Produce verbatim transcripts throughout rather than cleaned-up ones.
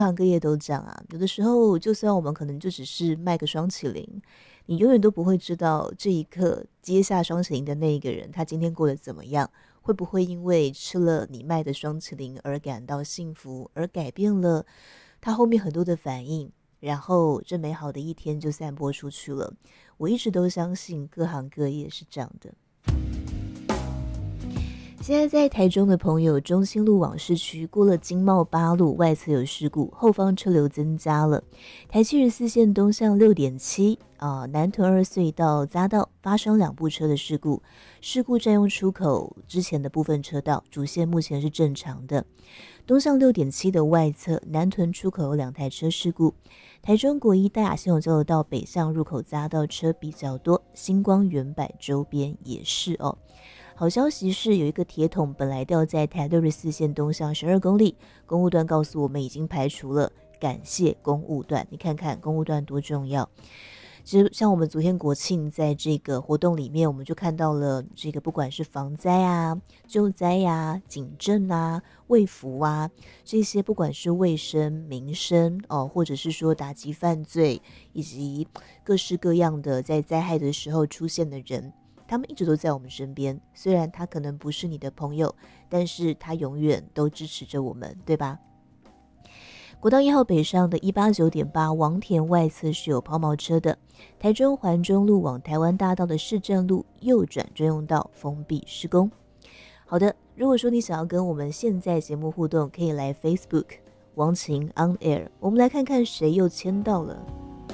各行各业都这样啊，有的时候就算我们可能就只是卖个双麒麟，你永远都不会知道这一刻接下双麒麟的那一个人，他今天过得怎么样，会不会因为吃了你卖的双麒麟而感到幸福，而改变了他后面很多的反应，然后这美好的一天就散播出去了。我一直都相信各行各业是这样的。现在在台中的朋友，中兴路往市区过了经贸八路外侧有事故，后方车流增加了。台七十四线东向六点七啊，南屯二隧道匝道发生两部车的事故，事故占用出口之前的部分车道，主线目前是正常的。东向六点七的外侧南屯出口有两台车事故，台中国一大雅系统交流道北向入口匝道车比较多，星光原百周边也是哦。好消息是，有一个铁桶本来掉在台六十四线东向十二公里，公务段告诉我们已经排除了，感谢公务段。你看看公务段多重要。其实像我们昨天国庆在这个活动里面，我们就看到了这个不管是防灾啊、救灾啊、警政啊、卫福啊，这些不管是卫生、民生哦，或者是说打击犯罪，以及各式各样的在灾害的时候出现的人，他们一直都在我们身边，虽然他可能不是你的朋友，但是他永远都支持着我们，对吧？国道一号北上的一八九点八王田外侧是有抛锚车的，台中环中路往台湾大道的市政路右转专用道封闭施工。好的，如果说你想要跟我们现在节目互动，可以来 Facebook 王晴 On Air， 我们来看看谁又签到了。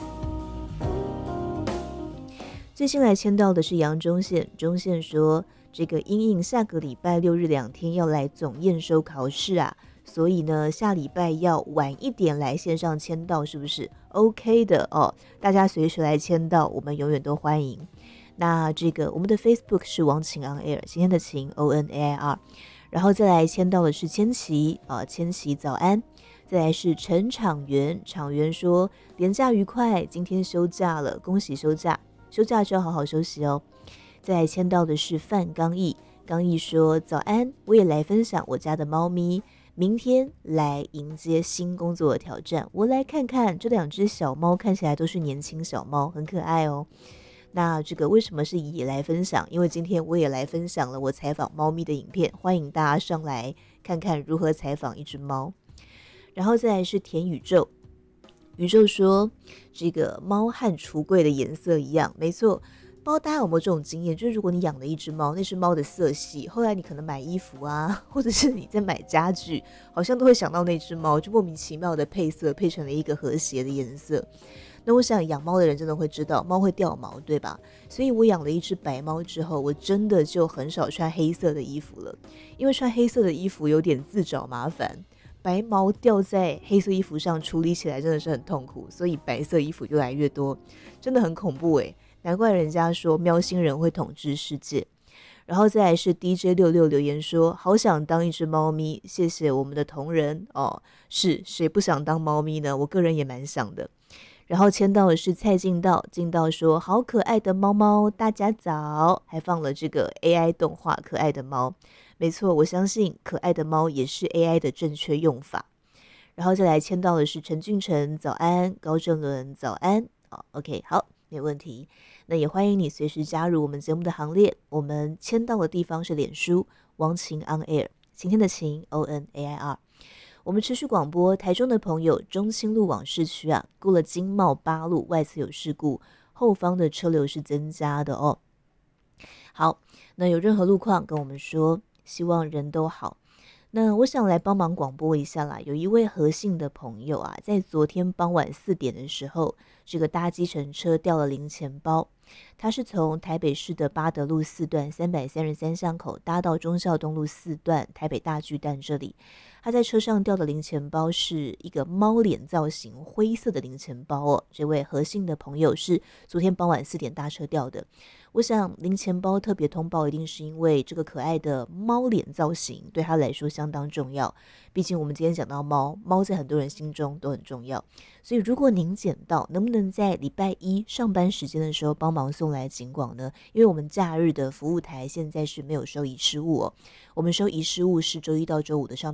最新来签到的是杨忠宪，忠宪说这个因应下个礼拜六日两天要来总验收考试啊，所以呢下礼拜要晚一点来线上签到，是不是 OK 的哦？大家随时来签到，我们永远都欢迎。那这个我们的 Facebook 是王晴 On Air， 今天的晴 O N A I R， 然后再来签到的是千琪啊，千琪早安。再来是陈厂员，厂员说连假愉快，今天休假了，恭喜休假。休假就要好好休息哦。再来签到的是范刚毅，刚毅说早安，我也来分享我家的猫咪，明天来迎接新工作的挑战。我来看看这两只小猫，看起来都是年轻小猫，很可爱哦。那这个为什么是也来分享？因为今天我也来分享了我采访猫咪的影片，欢迎大家上来看看如何采访一只猫。然后再来是田宇宙，宇宙说这个猫和橱柜的颜色一样，没错。不知道大家有没有这种经验，就是如果你养了一只猫，那只猫的色系，后来你可能买衣服啊，或者是你在买家具，好像都会想到那只猫，就莫名其妙的配色配成了一个和谐的颜色。那我想养猫的人真的会知道，猫会掉毛，对吧？所以我养了一只白猫之后，我真的就很少穿黑色的衣服了，因为穿黑色的衣服有点自找麻烦。白毛掉在黑色衣服上，处理起来真的是很痛苦，所以白色衣服越来越多，真的很恐怖诶。难怪人家说喵星人会统治世界。然后再来是 D J 六六留言说，好想当一只猫咪，谢谢我们的同仁哦。是谁不想当猫咪呢？我个人也蛮想的。然后签到的是蔡进道，进道说好可爱的猫猫，大家早，还放了这个 A I 动画可爱的猫。没错，我相信可爱的猫也是 A I 的正确用法。然后再来签到的是陈俊成，早安，高正伦，早安。哦 OK， 好，没有问题。那也欢迎你随时加入我们节目的行列。我们签到的地方是脸书王晴 On Air， 晴天的晴 O N A I R。我们持续广播，台中的朋友，中清路往市区啊，过了经贸八路外侧有事故，后方的车流是增加的哦。好，那有任何路况跟我们说，希望人都好。那我想来帮忙广播一下啦，有一位何姓的朋友啊，在昨天傍晚四点的时候，这个搭计程车掉了零钱包。他是从台北市的八德路四段三百三十三巷口搭到忠孝东路四段台北大巨蛋这里。他在车上掉的零钱包是一个猫脸造型灰色的零钱包哦。这位何姓的朋友是昨天傍晚四点搭车掉的。我想零钱包特别通报一定是因为这个可爱的猫脸造型对他来说相当重要，毕竟我们今天讲到猫，猫在很多人心中都很重要，所以如果您捡到，能不能在礼拜一上班时间的时候帮忙送来警广呢？因为我们假日的服务台现在是没有收遗失物哦，我们收遗失物是周一到周五的上班时间。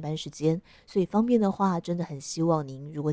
间，所以方便的话，真的很希望您如果